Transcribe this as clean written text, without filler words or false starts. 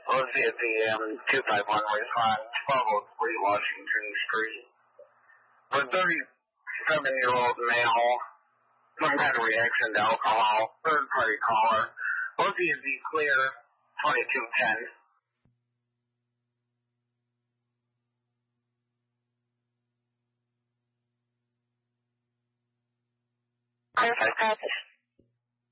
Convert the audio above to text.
OCSEM 251 respond 1203 Washington Street. For 37-year-old male, some kind of reaction to alcohol, third-party caller. OCSE clear 2210. Clear for purpose.